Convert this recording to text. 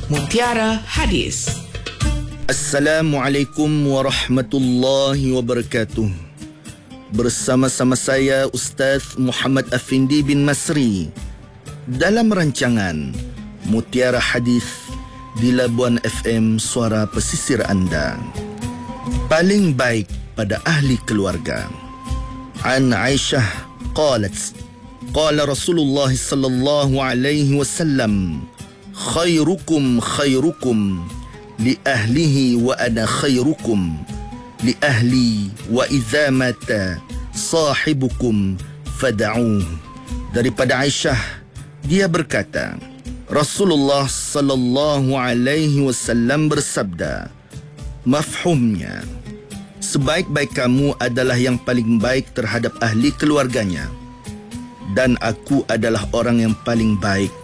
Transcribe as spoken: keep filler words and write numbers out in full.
Mutiara Hadis. Assalamualaikum warahmatullahi wabarakatuh. Bersama-sama saya Ustaz Muhammad Afindi bin Masri dalam rancangan Mutiara Hadis di Labuan F M, suara pesisir anda. Paling baik pada ahli keluarga. An Aisyah qalat, qala Rasulullah sallallahu alaihi wasallam, khairukum khairukum li ahlihi wa ana khairukum li ahli wa idza mata sahibukum fad'uh. Daripada Aisyah, dia berkata, Rasulullah sallallahu alaihi wasallam bersabda, mafhumnya, sebaik-baik kamu adalah yang paling baik terhadap ahli keluarganya, dan aku adalah orang yang paling baik